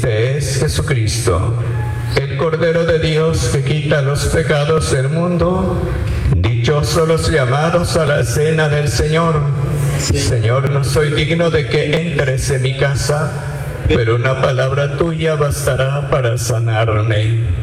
Este es Jesucristo, el Cordero de Dios que quita los pecados del mundo. Dichosos los llamados a la cena del Señor. Señor, no soy digno de que entres en mi casa, pero una palabra tuya bastará para sanarme.